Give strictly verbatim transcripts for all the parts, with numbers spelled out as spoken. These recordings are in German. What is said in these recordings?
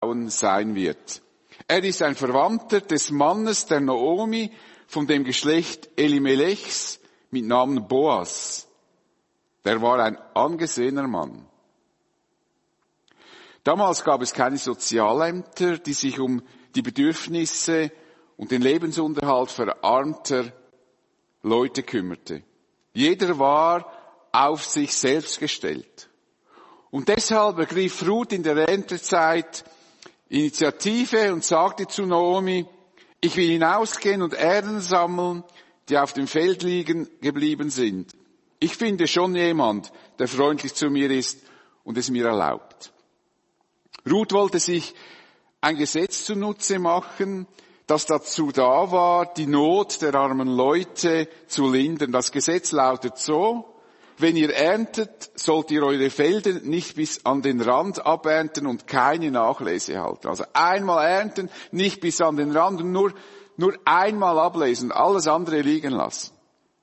sein wird. Er ist ein Verwandter des Mannes der Naomi von dem Geschlecht Elimelechs mit Namen Boas. Der war ein angesehener Mann. Damals gab es keine Sozialämter, die sich um die Bedürfnisse und den Lebensunterhalt verarmter Leute kümmerte. Jeder war auf sich selbst gestellt. Und deshalb ergriff Ruth in der Erntezeit Initiative und sagte zu Naomi, ich will hinausgehen und Erden sammeln, die auf dem Feld liegen geblieben sind. Ich finde schon jemand, der freundlich zu mir ist und es mir erlaubt. Ruth wollte sich ein Gesetz zunutze machen, das dazu da war, die Not der armen Leute zu lindern. Das Gesetz lautet so, wenn ihr erntet, sollt ihr eure Felder nicht bis an den Rand abernten und keine Nachlese halten. Also einmal ernten, nicht bis an den Rand und nur, nur einmal ablesen und alles andere liegen lassen.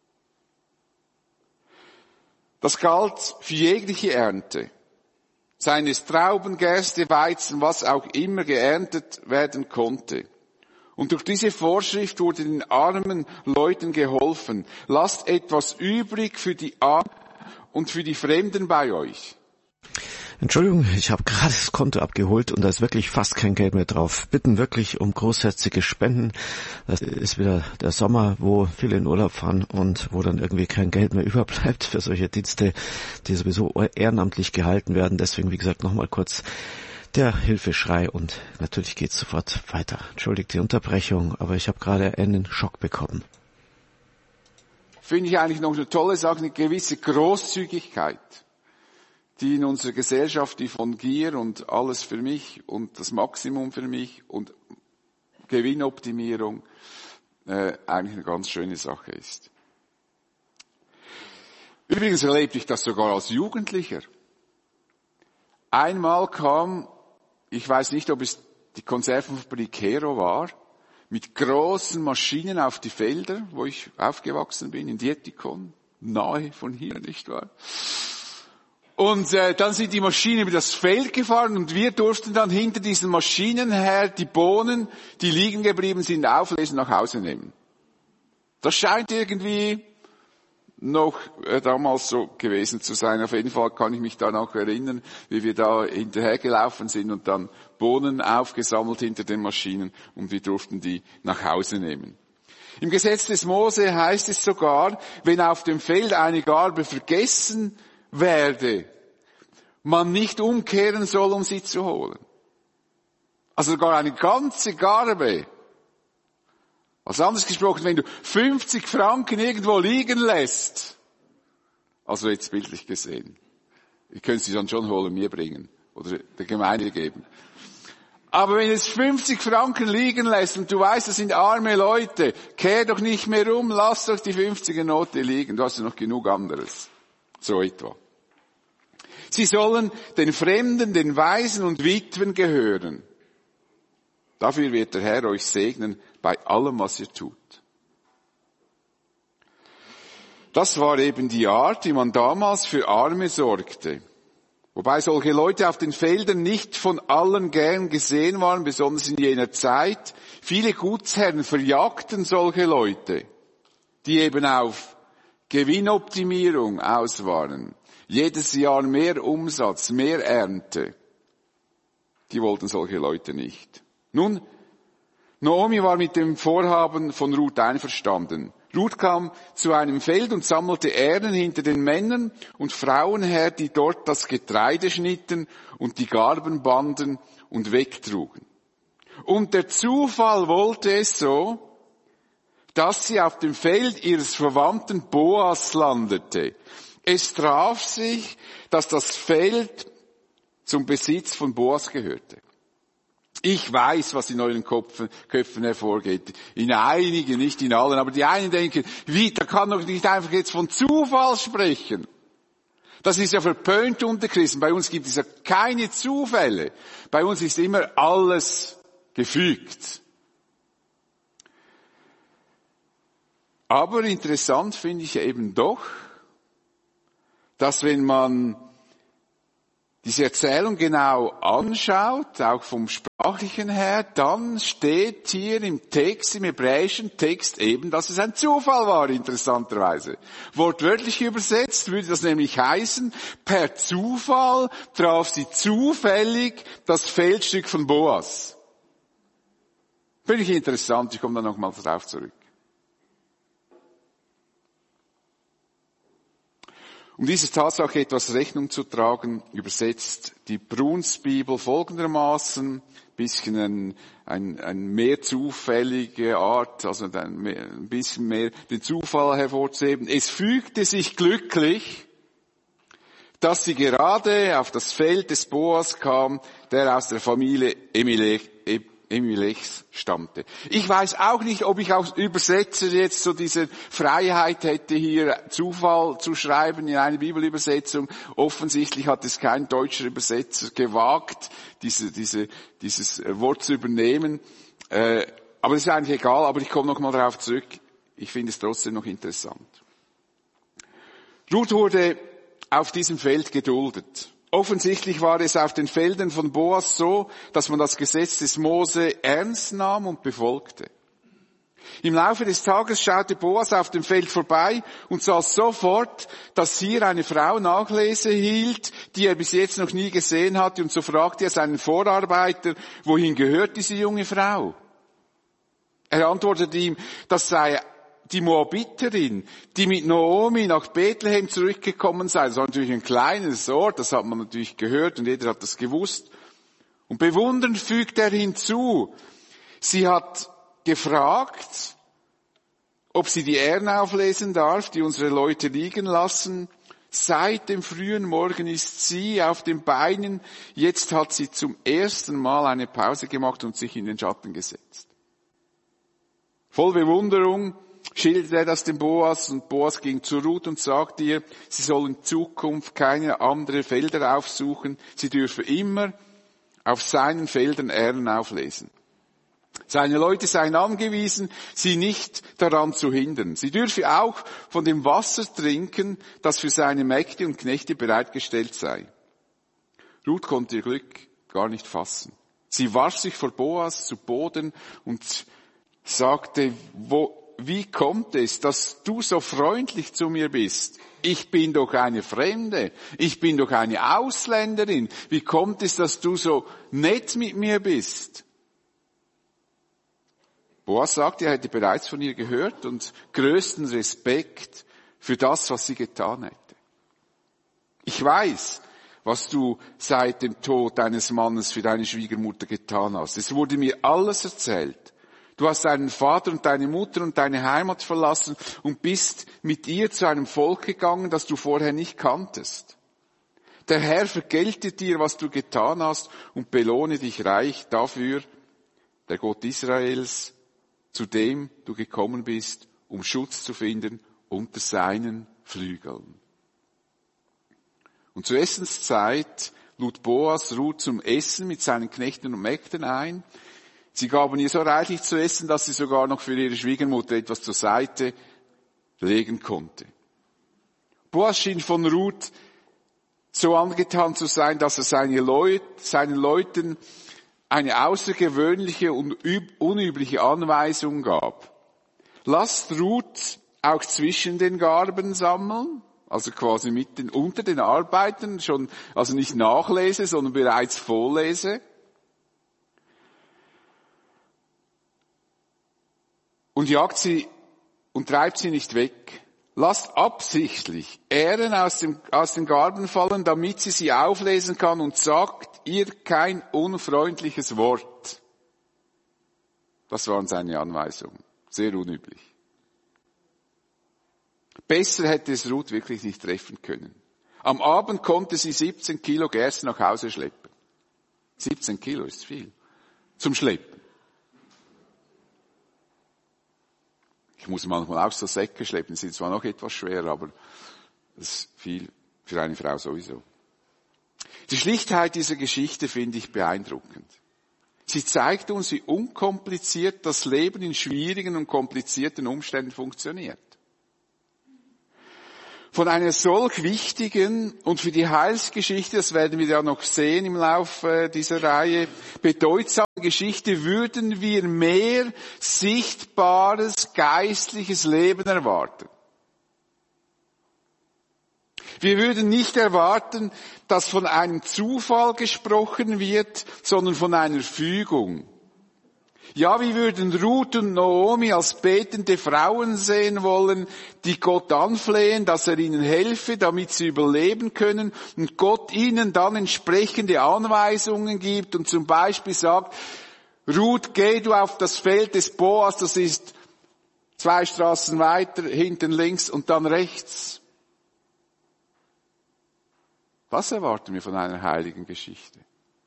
Das galt für jegliche Ernte. Seien es Trauben, Gerste, Weizen, was auch immer geerntet werden konnte. Und durch diese Vorschrift wurde den armen Leuten geholfen. Lasst etwas übrig für die Armen und für die Fremden bei euch. Entschuldigung, ich habe gerade das Konto abgeholt und da ist wirklich fast kein Geld mehr drauf. Bitten wirklich um großherzige Spenden. Das ist wieder der Sommer, wo viele in Urlaub fahren und wo dann irgendwie kein Geld mehr überbleibt für solche Dienste, die sowieso ehrenamtlich gehalten werden. Deswegen, wie gesagt, nochmal kurz der Hilfeschrei und natürlich geht's sofort weiter. Entschuldigt die Unterbrechung, aber ich habe gerade einen Schock bekommen. Finde ich eigentlich noch eine tolle Sache, eine gewisse Großzügigkeit, die in unserer Gesellschaft, die von Gier und alles für mich und das Maximum für mich und Gewinnoptimierung äh, eigentlich eine ganz schöne Sache ist. Übrigens erlebte ich das sogar als Jugendlicher. Einmal kam, ich weiß nicht, ob es die Konservenfabrik Kero war, mit großen Maschinen auf die Felder, wo ich aufgewachsen bin, in Dietikon, nahe von hier, nicht wahr? Und äh, dann sind die Maschinen über das Feld gefahren und wir durften dann hinter diesen Maschinen her die Bohnen, die liegen geblieben sind, auflesen, nach Hause nehmen. Das scheint irgendwie noch äh, damals so gewesen zu sein. Auf jeden Fall kann ich mich da noch erinnern, wie wir da hinterhergelaufen sind und dann Bohnen aufgesammelt hinter den Maschinen und wir durften die nach Hause nehmen. Im Gesetz des Mose heißt es sogar, wenn auf dem Feld eine Garbe vergessen werde, man nicht umkehren soll, um sie zu holen. Also sogar eine ganze Garbe. Also anders gesprochen, wenn du fünfzig Franken irgendwo liegen lässt, also jetzt bildlich gesehen, ihr könnt sie dann schon holen, mir bringen oder der Gemeinde geben. Aber wenn es fünfzig Franken liegen lässt und du weißt, das sind arme Leute, kehr doch nicht mehr um, lass doch die fünfziger Note liegen, du hast ja noch genug anderes. So etwa. Sie sollen den Fremden, den Waisen und Witwen gehören. Dafür wird der Herr euch segnen bei allem, was ihr tut. Das war eben die Art, wie man damals für Arme sorgte. Wobei solche Leute auf den Feldern nicht von allen gern gesehen waren, besonders in jener Zeit. Viele Gutsherren verjagten solche Leute, die eben auf Gewinnoptimierung aus waren. Jedes Jahr mehr Umsatz, mehr Ernte. Die wollten solche Leute nicht. Nun, Naomi war mit dem Vorhaben von Ruth einverstanden. Ruth kam zu einem Feld und sammelte Ähren hinter den Männern und Frauen her, die dort das Getreide schnitten und die Garben banden und wegtrugen. Und der Zufall wollte es so, dass sie auf dem Feld ihres Verwandten Boas landete. Es traf sich, dass das Feld zum Besitz von Boas gehörte. Ich weiß, was in euren Köpfen, Köpfen hervorgeht. In einigen, nicht in allen, aber die einen denken, wie, da kann doch nicht einfach jetzt von Zufall sprechen. Das ist ja verpönt unter Christen. Bei uns gibt es ja keine Zufälle. Bei uns ist immer alles gefügt. Aber interessant finde ich eben doch, dass wenn man diese Erzählung genau anschaut, auch vom Sprachlichen her, dann steht hier im Text, im hebräischen Text eben, dass es ein Zufall war, interessanterweise. Wortwörtlich übersetzt würde das nämlich heißen, per Zufall traf sie zufällig das Feldstück von Boas. Finde ich interessant, ich komme da nochmal darauf zurück. Um dieser Tatsache etwas Rechnung zu tragen, übersetzt die Brunsbibel folgendermaßen, bisschen ein, ein, ein mehr zufällige Art, also ein, ein bisschen mehr den Zufall hervorzuheben. Es fügte sich glücklich, dass sie gerade auf das Feld des Boas kam, der aus der Familie Emelech, Emelechs stammte. Ich weiß auch nicht, ob ich als Übersetzer jetzt so diese Freiheit hätte, hier Zufall zu schreiben in eine Bibelübersetzung. Offensichtlich hat es kein deutscher Übersetzer gewagt, diese, diese, dieses Wort zu übernehmen. Äh, aber das ist eigentlich egal, aber ich komme noch mal darauf zurück. Ich finde es trotzdem noch interessant. Ruth wurde auf diesem Feld geduldet. Offensichtlich war es auf den Feldern von Boas so, dass man das Gesetz des Mose ernst nahm und befolgte. Im Laufe des Tages schaute Boas auf dem Feld vorbei und sah sofort, dass hier eine Frau Nachlese hielt, die er bis jetzt noch nie gesehen hatte, und so fragte er seinen Vorarbeiter, wohin gehört diese junge Frau? Er antwortete ihm, das sei die Moabiterin, die mit Naomi nach Bethlehem zurückgekommen sei. Das war natürlich ein kleines Ort, das hat man natürlich gehört und jeder hat das gewusst. Und bewundernd fügt er hinzu, sie hat gefragt, ob sie die Ähren auflesen darf, die unsere Leute liegen lassen. Seit dem frühen Morgen ist sie auf den Beinen, jetzt hat sie zum ersten Mal eine Pause gemacht und sich in den Schatten gesetzt. Voll Bewunderung schildert er das dem Boas, und Boas ging zu Ruth und sagte ihr, sie soll in Zukunft keine anderen Felder aufsuchen, sie dürfe immer auf seinen Feldern Ähren auflesen. Seine Leute seien angewiesen, sie nicht daran zu hindern. Sie dürfe auch von dem Wasser trinken, das für seine Mägde und Knechte bereitgestellt sei. Ruth konnte ihr Glück gar nicht fassen. Sie warf sich vor Boas zu Boden und sagte, wo Wie kommt es, dass du so freundlich zu mir bist? Ich bin doch eine Fremde. Ich bin doch eine Ausländerin. Wie kommt es, dass du so nett mit mir bist? Boas sagte, er hätte bereits von ihr gehört und größten Respekt für das, was sie getan hätte. Ich weiß, was du seit dem Tod deines Mannes für deine Schwiegermutter getan hast. Es wurde mir alles erzählt. Du hast deinen Vater und deine Mutter und deine Heimat verlassen und bist mit ihr zu einem Volk gegangen, das du vorher nicht kanntest. Der Herr vergelte dir, was du getan hast, und belohne dich reich dafür, der Gott Israels, zu dem du gekommen bist, um Schutz zu finden unter seinen Flügeln. Und zur Essenszeit lud Boas Ruth zum Essen mit seinen Knechten und Mägden ein. Sie gaben ihr so reichlich zu essen, dass sie sogar noch für ihre Schwiegermutter etwas zur Seite legen konnte. Boas schien von Ruth so angetan zu sein, dass er seine Leut, seinen Leuten eine außergewöhnliche und unübliche Anweisung gab. Lasst Ruth auch zwischen den Garben sammeln, also quasi mitten unter den Arbeitern, schon, also nicht nachlese, sondern bereits vorlese. Und jagt sie und treibt sie nicht weg. Lasst absichtlich Ähren aus dem, aus den Garben fallen, damit sie sie auflesen kann, und sagt ihr kein unfreundliches Wort. Das waren seine Anweisungen. Sehr unüblich. Besser hätte es Ruth wirklich nicht treffen können. Am Abend konnte sie siebzehn Kilo Gerste nach Hause schleppen. siebzehn Kilo ist viel. Zum Schleppen. Ich muss manchmal auch so Säcke schleppen, die sind zwar noch etwas schwerer, aber das ist viel für eine Frau sowieso. Die Schlichtheit dieser Geschichte finde ich beeindruckend. Sie zeigt uns, wie unkompliziert das Leben in schwierigen und komplizierten Umständen funktioniert. von einer solch wichtigen und für die Heilsgeschichte, das werden wir ja noch sehen im Laufe dieser Reihe, bedeutsamen Geschichte würden wir mehr sichtbares geistliches Leben erwarten. Wir würden nicht erwarten, dass von einem Zufall gesprochen wird, sondern von einer Fügung. Ja, wir würden Ruth und Naomi als betende Frauen sehen wollen, die Gott anflehen, dass er ihnen helfe, damit sie überleben können und Gott ihnen dann entsprechende Anweisungen gibt und zum Beispiel sagt, Ruth, geh du auf das Feld des Boas, das ist zwei Straßen weiter, hinten links und dann rechts. Was erwarten wir von einer heiligen Geschichte?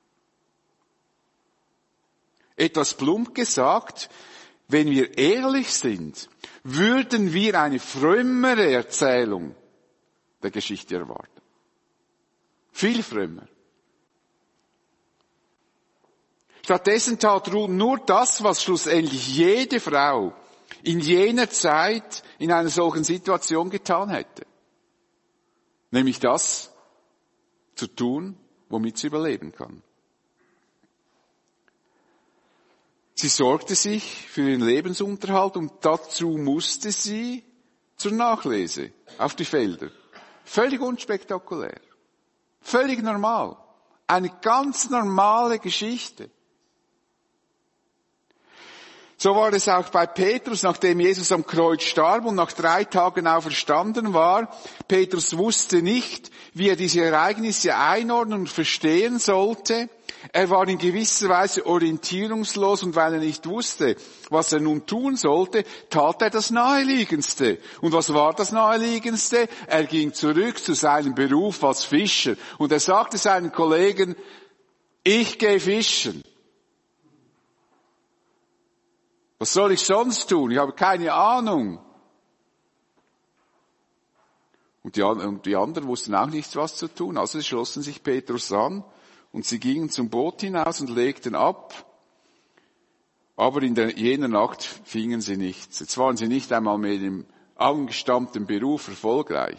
Etwas plump gesagt, wenn wir ehrlich sind, würden wir eine frömmere Erzählung der Geschichte erwarten. Viel frömmer. Stattdessen tat Ruth nur das, was schlussendlich jede Frau in jener Zeit in einer solchen Situation getan hätte. Nämlich das zu tun, womit sie überleben kann. Sie sorgte sich für ihren Lebensunterhalt und dazu musste sie zur Nachlese auf die Felder. Völlig unspektakulär. Völlig normal. Eine ganz normale Geschichte. So war es auch bei Petrus, nachdem Jesus am Kreuz starb und nach drei Tagen auferstanden war. Petrus wusste nicht, wie er diese Ereignisse einordnen und verstehen sollte. Er war in gewisser Weise orientierungslos und weil er nicht wusste, was er nun tun sollte, tat er das Naheliegendste. Und was war das Naheliegendste? Er ging zurück zu seinem Beruf als Fischer und er sagte seinen Kollegen, ich gehe fischen. Was soll ich sonst tun? Ich habe keine Ahnung. Und die, und die anderen wussten auch nichts, was zu tun. Also sie schlossen sich Petrus an und sie gingen zum Boot hinaus und legten ab. Aber in der, jener Nacht fingen sie nichts. Jetzt waren sie nicht einmal mehr im angestammten Beruf erfolgreich.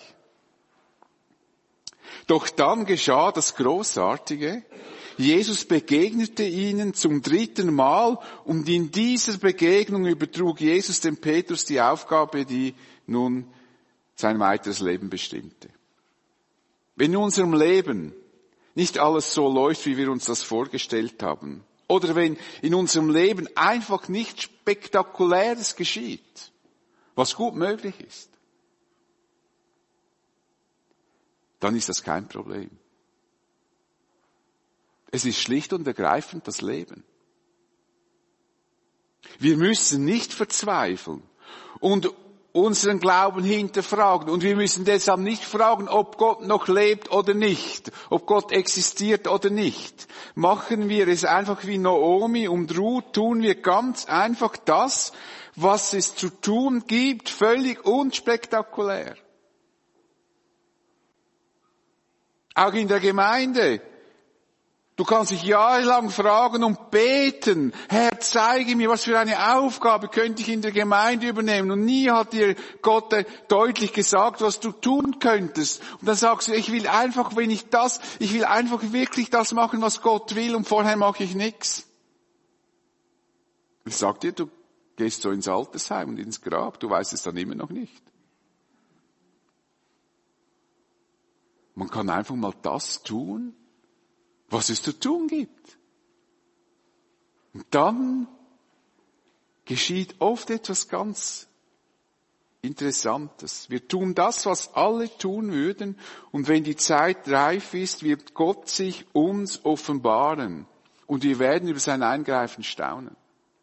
Doch dann geschah das Großartige. Jesus begegnete ihnen zum dritten Mal und in dieser Begegnung übertrug Jesus dem Petrus die Aufgabe, die nun sein weiteres Leben bestimmte. Wenn in unserem Leben nicht alles so läuft, wie wir uns das vorgestellt haben, oder wenn in unserem Leben einfach nichts Spektakuläres geschieht, was gut möglich ist, dann ist das kein Problem. Es ist schlicht und ergreifend das Leben. Wir müssen nicht verzweifeln und unseren Glauben hinterfragen. Und wir müssen deshalb nicht fragen, ob Gott noch lebt oder nicht, ob Gott existiert oder nicht. Machen wir es einfach wie Naomi und Ruth, tun wir ganz einfach das, was es zu tun gibt, völlig unspektakulär. Auch in der Gemeinde. Du kannst dich jahrelang fragen und beten, Herr, zeige mir, was für eine Aufgabe könnte ich in der Gemeinde übernehmen. Und nie hat dir Gott deutlich gesagt, was du tun könntest. Und dann sagst du, ich will einfach, wenn ich das, ich will einfach wirklich das machen, was Gott will und vorher mache ich nichts. Ich sag dir, du gehst so ins Altersheim und ins Grab, du weißt es dann immer noch nicht. Man kann einfach mal das tun, was es zu tun gibt. Und dann geschieht oft etwas ganz Interessantes. Wir tun das, was alle tun würden, und wenn die Zeit reif ist, wird Gott sich uns offenbaren und wir werden über sein Eingreifen staunen.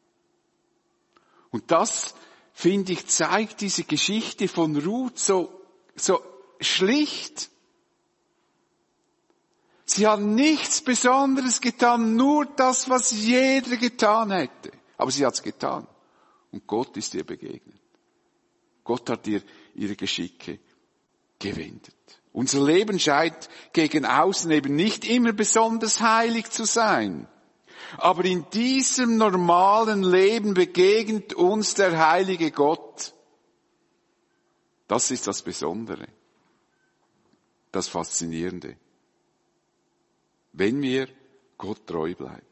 Und das, finde ich, zeigt diese Geschichte von Ruth so, so schlicht. Sie hat nichts Besonderes getan, nur das, was jeder getan hätte. Aber sie hat es getan. Und Gott ist ihr begegnet. Gott hat ihr ihre Geschicke gewendet. Unser Leben scheint gegen außen eben nicht immer besonders heilig zu sein. Aber in diesem normalen Leben begegnet uns der heilige Gott. Das ist das Besondere. das Faszinierende. Wenn wir Gott treu bleiben.